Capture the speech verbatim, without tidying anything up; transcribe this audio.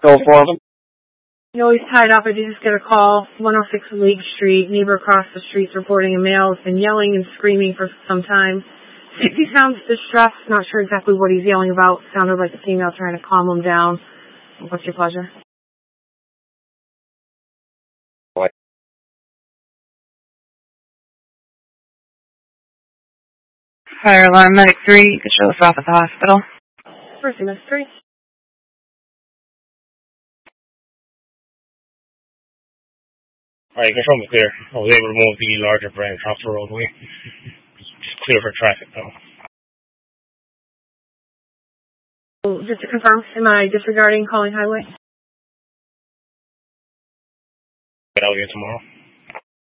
Go for them. You always tied up. I did just get a call. one oh six Lake Street. Neighbor across the street's reporting a male has been yelling and screaming for some time. He sounds distressed. Not sure exactly what he's yelling about. Sounded like a female trying to calm him down. What's your pleasure? What? Fire alarm medic three. You could show us off at the hospital. First medic three. Alright, control me clear. I was able to move the larger branch off the roadway. Just clear for traffic now. Just to confirm, am I disregarding calling highway? But I'll get tomorrow.